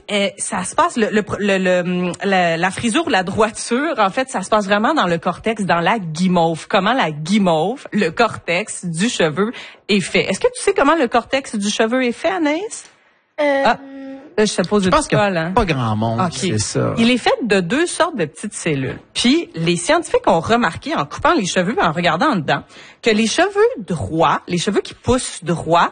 ça se passe la frisure, la droiture, en fait, ça se passe vraiment dans le cortex, dans la guimauve. Comment la guimauve, le cortex du cheveu est fait. Est-ce que tu sais comment le cortex du cheveu est fait, Anaïs? Là, je te pose une colle, hein. Pas grand monde, okay. C'est ça. Il est fait de 2 sortes de petites cellules. Puis, les scientifiques ont remarqué, en coupant les cheveux, en regardant en dedans, que les cheveux droits, les cheveux qui poussent droit,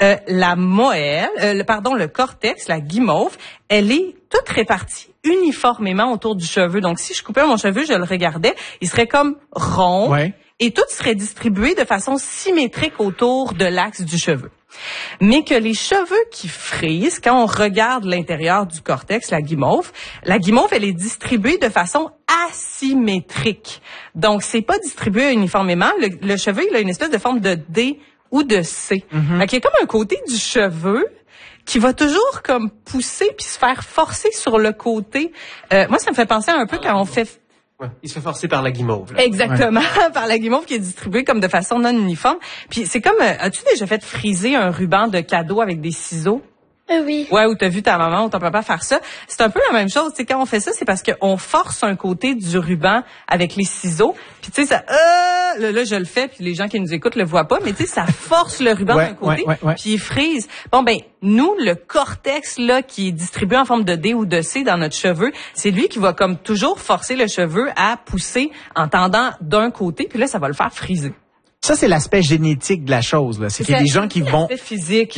le cortex, la guimauve, elle est toute répartie uniformément autour du cheveu. Donc, si je coupais mon cheveu, je le regardais, il serait comme rond. Ouais. Et tout serait distribué de façon symétrique autour de l'axe du cheveu. Mais que les cheveux qui frisent, quand on regarde l'intérieur du cortex, la guimauve, elle est distribuée de façon asymétrique. Donc, c'est pas distribué uniformément. Le cheveu, il a une espèce de forme de D ou de C. Fait qu'il y a comme un côté du cheveu qui va toujours comme pousser puis se faire forcer sur le côté. Moi, ça me fait penser un peu quand on fait... Ouais, il se fait forcer par la guimauve. Là. Exactement, par la guimauve qui est distribuée comme de façon non uniforme. Puis c'est comme, as-tu déjà fait friser un ruban de cadeau avec des ciseaux? Oui. Ouais, ou t'as vu ta maman ou ton papa faire ça. C'est un peu la même chose. Tu sais, quand on fait ça, c'est parce qu'on force un côté du ruban avec les ciseaux. Puis tu sais, ça, là, je le fais, puis les gens qui nous écoutent le voient pas, mais tu sais, ça force le ruban d'un côté, puis il frise. Bon, ben, nous, le cortex, là, qui est distribué en forme de D ou de C dans notre cheveu, c'est lui qui va comme toujours forcer le cheveu à pousser en tendant d'un côté, puis là, ça va le faire friser. Ça, c'est l'aspect génétique de la chose, là. C'est qu'il y a des gens qui vont... L'aspect physique.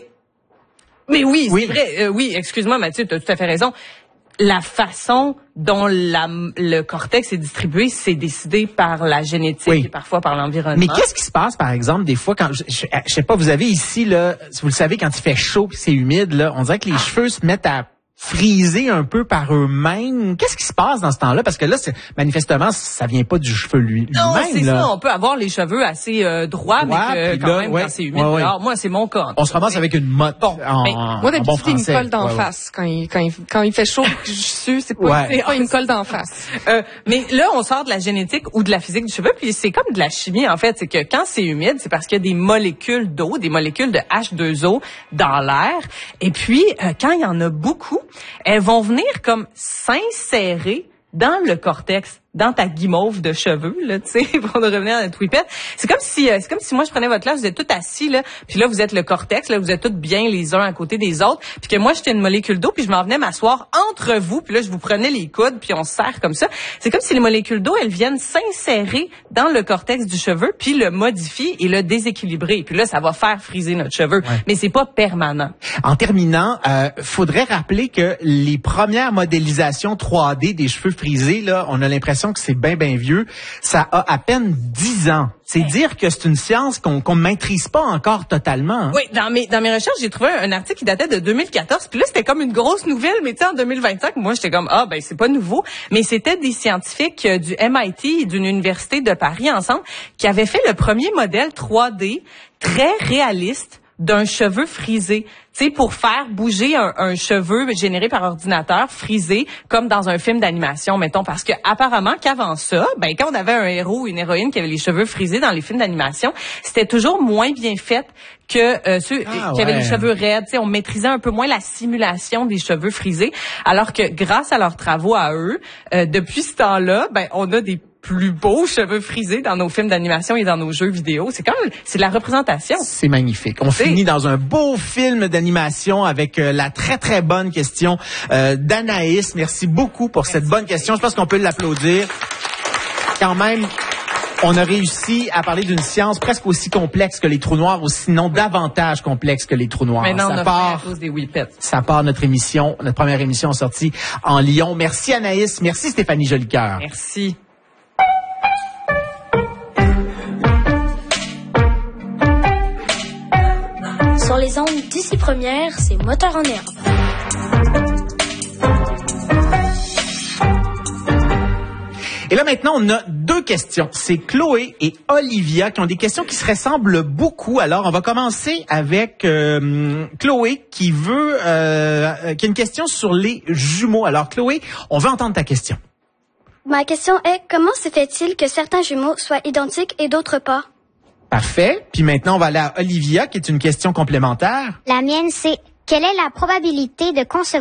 Mais oui, oui, c'est vrai. Oui, excuse-moi, Mathieu, tu as tout à fait raison. La façon dont le cortex est distribué, c'est décidé par la génétique et parfois par l'environnement. Mais qu'est-ce qui se passe, par exemple, des fois, quand je sais pas, vous avez ici, là, vous le savez, quand il fait chaud et c'est humide, là, on dirait que les cheveux se mettent à friser un peu par eux-mêmes. Qu'est-ce qui se passe dans ce temps-là? Parce que là, manifestement, ça vient pas du cheveu lui-même. Non, c'est ça. On peut avoir les cheveux assez droits, mais quand même, quand c'est humide. Alors, moi, c'est mon cas. On se ramasse avec une motte moi, d'habitude, il me colle d'en face. Quand il fait chaud, je sue, c'est pas une colle d'en face. Mais là, on sort de la génétique ou de la physique du cheveu, puis c'est comme de la chimie, en fait. C'est que quand c'est humide, c'est parce qu'il y a des molécules d'eau, des molécules de H2O dans l'air. Et puis, quand il y en a beaucoup, elles vont venir comme s'insérer dans le cortex, dans ta guimauve de cheveux, là, tu sais, pour revenir à notre whippette. C'est comme si moi je prenais votre classe, vous êtes tous assis, là, puis là vous êtes le cortex, là, vous êtes tous bien les uns à côté des autres, puis que moi j'étais une molécule d'eau, puis je m'en venais m'asseoir entre vous, puis là je vous prenais les coudes, puis on se serre comme ça. C'est comme si les molécules d'eau, elles viennent s'insérer dans le cortex du cheveu, puis le modifier et le déséquilibrer. Puis là ça va faire friser notre cheveu, mais c'est pas permanent. En terminant, faudrait rappeler que les premières modélisations 3D des cheveux frisés, là, on a l'impression que c'est bien vieux. Ça a à peine 10 ans. C'est dire que c'est une science qu'on maîtrise pas encore totalement. Hein. Oui, dans mes recherches, j'ai trouvé un article qui datait de 2014. Puis là, c'était comme une grosse nouvelle, mais tu sais, en 2025, moi, j'étais comme, c'est pas nouveau. Mais c'était des scientifiques du MIT et d'une université de Paris ensemble qui avaient fait le premier modèle 3D très réaliste d'un cheveu frisé, tu sais, pour faire bouger un cheveu généré par ordinateur frisé, comme dans un film d'animation, mettons, parce que apparemment qu'avant ça, quand on avait un héros ou une héroïne qui avait les cheveux frisés dans les films d'animation, c'était toujours moins bien fait que ceux qui avaient les cheveux raides. Tu sais, on maîtrisait un peu moins la simulation des cheveux frisés, alors que grâce à leurs travaux à eux, depuis ce temps-là, on a des plus beaux cheveux frisés dans nos films d'animation et dans nos jeux vidéo. C'est de la représentation. C'est magnifique. On finit dans un beau film d'animation avec la très, très bonne question d'Anaïs. Merci beaucoup pour cette bonne question. Je pense qu'on peut l'applaudir. Quand même, on a réussi à parler d'une science presque aussi complexe que les trous noirs, ou sinon davantage complexe que les trous noirs. Maintenant, on a fait à cause des whippets. Ça part notre première émission sortie en Lyon. Merci Anaïs. Merci Stéphanie Jolicoeur. Merci. Sur les ondes d'ici première, c'est Moteur en herbe. Et là maintenant, on a 2 questions. C'est Chloé et Olivia qui ont des questions qui se ressemblent beaucoup. Alors, on va commencer avec Chloé qui a une question sur les jumeaux. Alors Chloé, on veut entendre ta question. Ma question est, comment se fait-il que certains jumeaux soient identiques et d'autres pas? Parfait. Puis maintenant, on va aller à Olivia, qui est une question complémentaire. La mienne, c'est quelle est la probabilité de concevoir